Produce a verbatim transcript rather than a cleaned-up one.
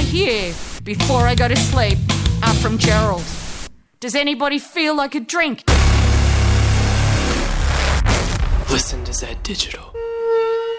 hear before I go to sleep are from Gerald. Does anybody feel like a drink? Listen to Zed Digital.